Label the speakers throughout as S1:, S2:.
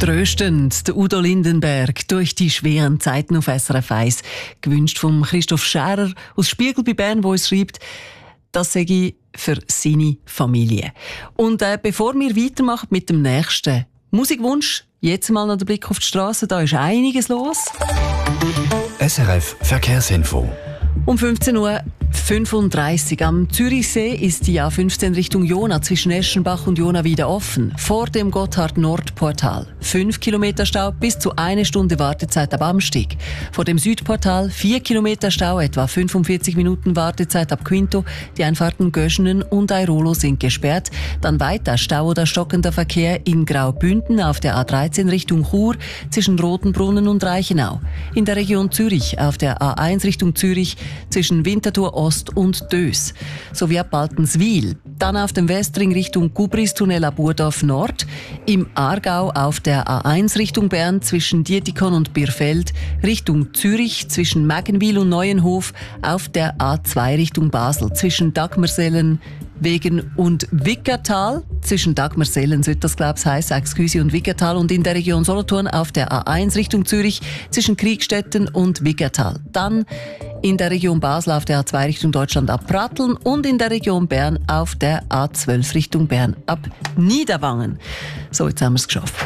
S1: Tröstend, der Udo Lindenberg durch die schweren Zeiten auf SRF 1. Gewünscht vom Christoph Scherer aus Spiegel bei Bern, der uns schreibt, das sage ich für seine Familie. Und bevor wir weitermachen mit dem nächsten Musikwunsch, jetzt mal noch der Blick auf die Straße, da ist einiges los.
S2: SRF Verkehrsinfo.
S1: Um 15.35 Uhr am Zürichsee ist die A15 Richtung Jona zwischen Eschenbach und Jona wieder offen. Vor dem Gotthard-Nord-Portal. 5 Kilometer Stau, bis zu 1 Stunde Wartezeit ab Amstig. Vor dem Südportal 4 Kilometer Stau, etwa 45 Minuten Wartezeit ab Quinto. Die Einfahrten Göschenen und Airolo sind gesperrt. Dann weiter Stau oder stockender Verkehr in Graubünden auf der A13 Richtung Chur zwischen Rotenbrunnen und Reichenau. In der Region Zürich auf der A1 Richtung Zürich zwischen Winterthur Ost und Dös, sowie ab Baltenswil. Dann auf dem Westring Richtung Gubristunnel ab Burdorf Nord, im Aargau auf der A1 Richtung Bern zwischen Dietikon und Birfeld, Richtung Zürich zwischen Mägenwil und Neuenhof, auf der A2 Richtung Basel zwischen Dagmersellen, Wegen und Wickertal. Zwischen Dagmersellen sollte das, glaube ich, heissen, Excuse, und Wickertal. Und in der Region Solothurn auf der A1 Richtung Zürich zwischen Kriegstetten und Wickertal. Dann in der Region Basel auf der A2 Richtung Deutschland ab Pratteln und in der Region Bern auf der A12 Richtung Bern ab Niederwangen. So, jetzt haben wir es geschafft.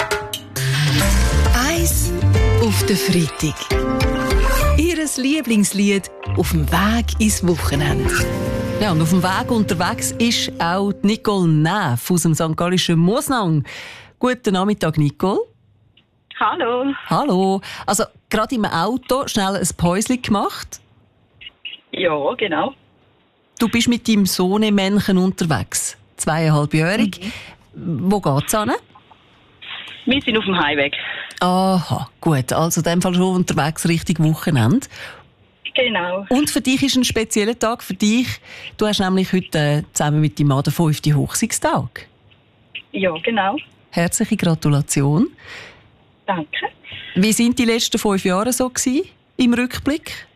S3: Eis auf den Freitag. Ihres Lieblingslied auf dem Weg ins Wochenende.
S1: Ja, und auf dem Weg unterwegs ist auch Nicole Neff aus dem St. Gallischen Mosnang. Guten Nachmittag, Nicole.
S4: Hallo.
S1: Hallo. Also, gerade im Auto schnell ein Päuschen gemacht.
S4: Ja, genau.
S1: Du bist mit deinem Sohnemännchen unterwegs. 2,5-jährig. Wo geht's hin?
S4: Wir sind auf dem Heimweg.
S1: Aha, gut. Also in dem Fall schon unterwegs Richtung Wochenende.
S4: Genau.
S1: Und für dich ist ein spezieller Tag. Für dich, du hast nämlich heute zusammen mit deinem Mann den 5. Hochzeitstag.
S4: Ja, genau.
S1: Herzliche Gratulation.
S4: Danke.
S1: Wie sind die letzten 5 Jahre so gewesen, im Rückblick?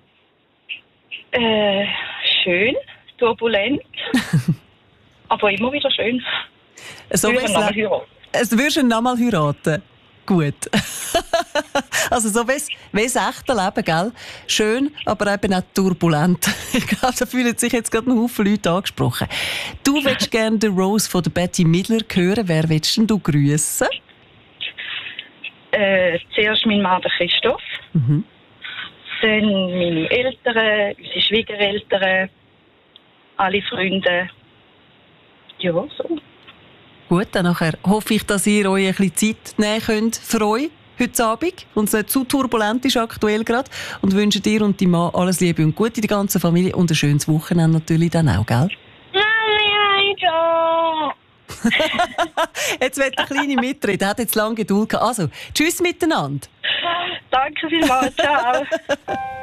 S4: Schön, turbulent, aber immer wieder schön.
S1: So
S4: würdest
S1: du noch mal heiraten? Gut. Also so wie das echte Leben, gell? Schön, aber eben auch turbulent. Ich glaube, da fühlen sich jetzt gerade ein Haufen Leute angesprochen. Du willst gerne den Rose von der Betty Midler hören. Wer willst denn du grüssen?
S4: Zuerst mein Mann, der Christoph.
S1: Mhm.
S4: Dann meine Eltern, unsere Schwiegereltern, alle Freunde. Ja, so.
S1: Gut, dann nachher hoffe ich, dass ihr euch ein bisschen Zeit nehmen könnt für euch heute Abend und es nicht zu turbulent ist aktuell gerade, und wünsche dir und deinem Mann alles Liebe und Gute, die ganze Familie, und ein schönes Wochenende natürlich dann auch, gell? Jetzt wird der Kleine mitreden, der hat jetzt lange Geduld gehabt. Also, tschüss miteinander.
S4: Danke vielmals, ciao.